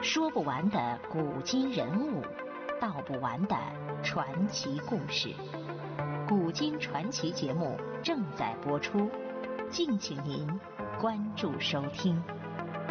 说不完的古今人物，道不完的传奇故事。古今传奇节目正在播出，敬请您关注收听。